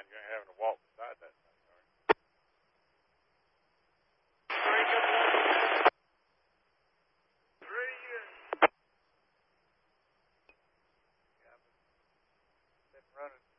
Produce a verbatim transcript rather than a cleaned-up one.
mind you having to walk beside that thing, are you? Three years. Yeah, I've been running.